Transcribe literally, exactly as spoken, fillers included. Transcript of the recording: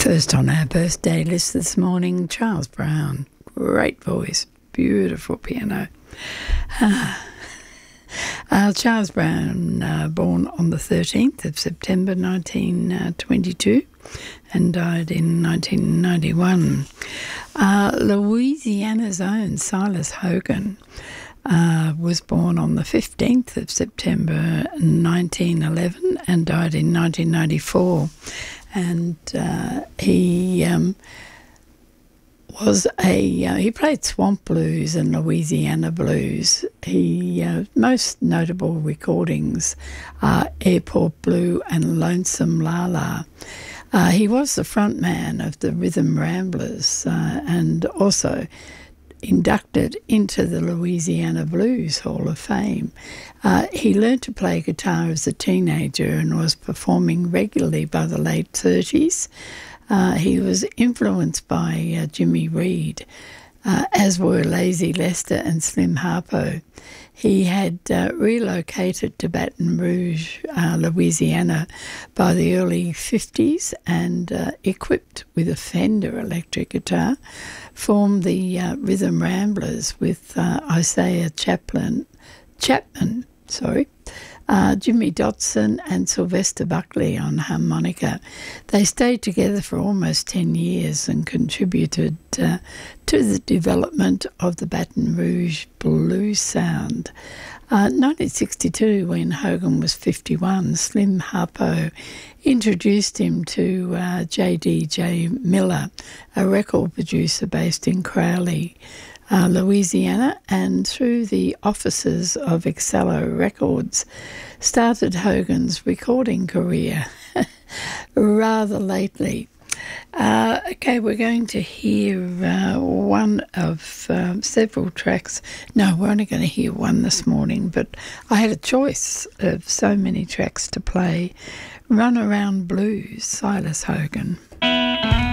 First on our birthday list this morning, Charles Brown. Great voice, beautiful piano. Ah. Uh, Charles Brown, uh, born on the thirteenth of September nineteen twenty-two and died in nineteen ninety-one. Uh, Louisiana's own Silas Hogan uh, was born on the fifteenth of September nineteen eleven and died in nineteen ninety-four. And uh, he um, was a uh, he played swamp blues and Louisiana blues. He uh, most notable recordings are Airport Blue and Lonesome La La. Uh, he was the front man of the Rhythm Ramblers uh, and also inducted into the Louisiana Blues Hall of Fame. Uh, he learned to play guitar as a teenager and was performing regularly by the late thirties. Uh, he was influenced by uh, Jimmy Reed, uh, as were Lazy Lester and Slim Harpo. He had uh, relocated to Baton Rouge, uh, Louisiana by the early fifties and uh, equipped with a Fender electric guitar, formed the uh, Rhythm Ramblers with uh, Isaiah Chaplin, Chapman, sorry, uh, Jimmy Dotson and Sylvester Buckley on harmonica. They stayed together for almost ten years and contributed uh, to the development of the Baton Rouge blues sound. Uh, nineteen sixty-two, when Hogan was fifty-one, Slim Harpo introduced him to uh, J D J Miller, a record producer based in Crowley, uh, Louisiana, and through the offices of Excello Records, started Hogan's recording career rather lately. Uh, okay, we're going to hear uh, one of uh, several tracks. No, we're only going to hear one this morning, but I had a choice of so many tracks to play. Run Around Blues, Silas Hogan.